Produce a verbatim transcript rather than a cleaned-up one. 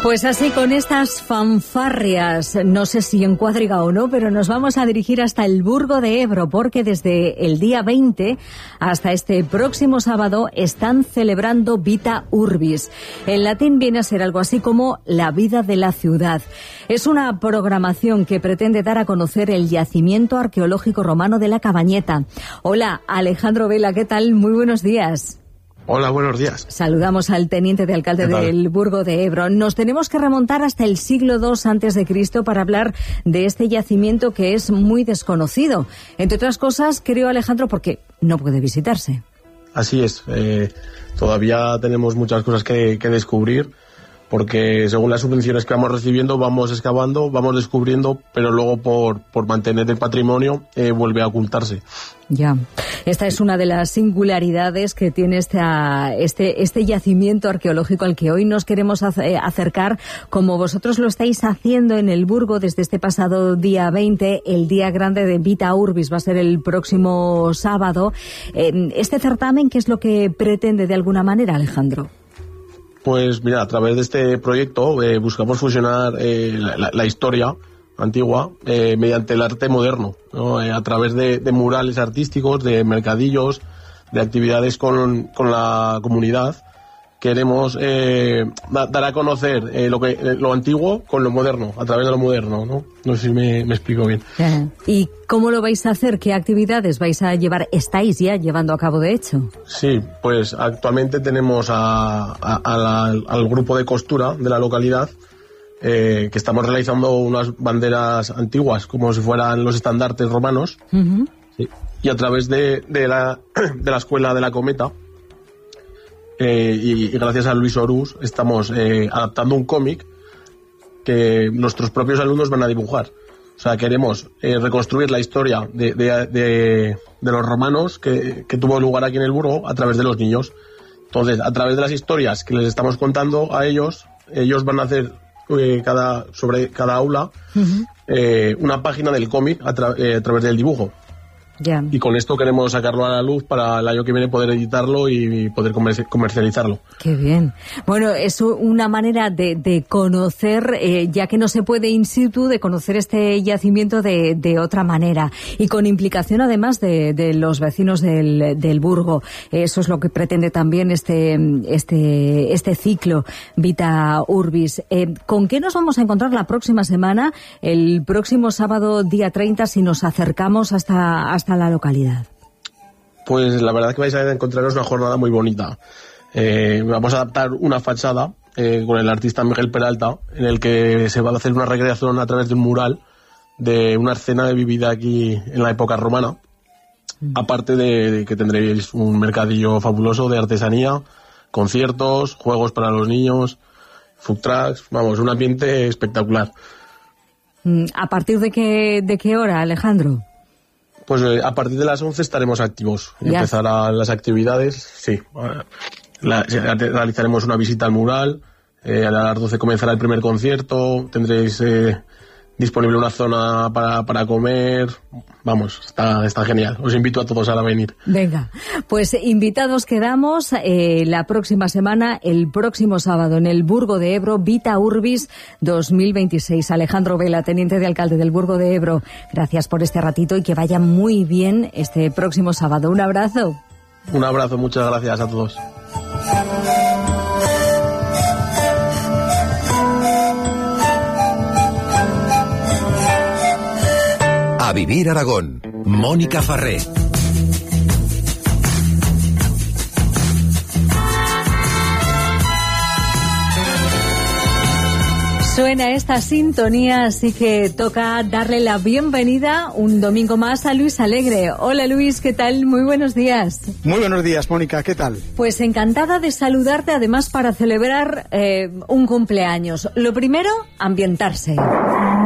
Pues así, con estas fanfarrias, no sé si en cuadriga o no, pero nos vamos a dirigir hasta el Burgo de Ebro, porque desde el día veinte hasta este próximo sábado están celebrando Vita Urbis. En latín viene a ser algo así como la vida de la ciudad. Es una programación que pretende dar a conocer el yacimiento arqueológico romano de la Cabañeta. Hola, Alejandro Vela, ¿qué tal? Muy buenos días. Hola, buenos días. Saludamos al teniente de alcalde del Burgo de Ebro. Nos tenemos que remontar hasta el siglo segundo antes de Cristo para hablar de este yacimiento que es muy desconocido. Entre otras cosas, creo, Alejandro, porque no puede visitarse. Así es. Eh, todavía tenemos muchas cosas que, que descubrir, porque según las subvenciones que vamos recibiendo, vamos excavando, vamos descubriendo, pero luego por, por mantener el patrimonio eh, vuelve a ocultarse. Ya, esta es una de las singularidades que tiene esta, este, este yacimiento arqueológico al que hoy nos queremos acercar, como vosotros lo estáis haciendo en el Burgo desde este pasado día veinte, el día grande de Vita Urbis va a ser el próximo sábado. Este certamen, ¿qué es lo que pretende de alguna manera, Alejandro? Pues mira, a través de este proyecto eh, buscamos fusionar eh, la, la historia antigua eh, mediante el arte moderno, ¿no? Eh, a través de, de murales artísticos, de mercadillos, de actividades con, con la comunidad. Queremos eh, da, dar a conocer eh, lo que eh, lo antiguo con lo moderno, a través de lo moderno, ¿no? No sé si me, me explico bien. ¿Y cómo lo vais a hacer? ¿Qué actividades vais a llevar? ¿Estáis ya llevando a cabo, de hecho? Sí, pues actualmente tenemos a, a, a la, al grupo de costura de la localidad, eh, que estamos realizando unas banderas antiguas, como si fueran los estandartes romanos, uh-huh. Sí. Y a través de, de, la, de la escuela de la Cometa, Eh, y, y gracias a Luis Orús estamos eh, adaptando un cómic que nuestros propios alumnos van a dibujar. O sea, queremos eh, reconstruir la historia de, de, de, de los romanos que, que tuvo lugar aquí en el Burgo a través de los niños. Entonces, a través de las historias que les estamos contando a ellos, ellos van a hacer eh, cada, sobre cada aula uh-huh. eh, una página del cómic a, tra- eh, a través del dibujo. Yeah. Y con esto queremos sacarlo a la luz para el año que viene poder editarlo y poder comercializarlo. Qué bien. Bueno, es una manera de, de conocer, eh, ya que no se puede in situ, de conocer este yacimiento de, de otra manera. Y con implicación además de, de los vecinos del, del Burgo. Eso es lo que pretende también este, este, este ciclo Vita Urbis. Eh, ¿Con qué nos vamos a encontrar la próxima semana, el próximo sábado día treinta, si nos acercamos hasta, hasta a la localidad? Pues la verdad que vais a encontraros una jornada muy bonita. Eh, vamos a adaptar una fachada eh, con el artista Miguel Peralta, en el que se va a hacer una recreación a través de un mural de una escena vivida aquí en la época romana. Mm. Aparte de, de que tendréis un mercadillo fabuloso de artesanía, conciertos, juegos para los niños, food trucks, vamos, un ambiente espectacular. ¿A partir de qué, de qué hora, Alejandro? Pues eh, a partir de las once estaremos activos. Ya. Empezarán las actividades, sí. La, realizaremos una visita al mural, eh, a las doce comenzará el primer concierto, tendréis eh, disponible una zona para, para comer. Vamos, está, está genial. Os invito a todos a venir. Venga, pues invitados quedamos eh, la próxima semana, el próximo sábado, en el Burgo de Ebro, Vita Urbis dos mil veintiséis. Alejandro Vela, teniente de alcalde del Burgo de Ebro, gracias por este ratito y que vaya muy bien este próximo sábado. Un abrazo. Un abrazo, muchas gracias a todos. A Vivir Aragón, Mónica Farré. Suena esta sintonía, así que toca darle la bienvenida un domingo más a Luis Alegre. Hola Luis, ¿qué tal? Muy buenos días. Muy buenos días, Mónica, ¿qué tal? Pues encantada de saludarte, además para celebrar eh, un cumpleaños. Lo primero, ambientarse.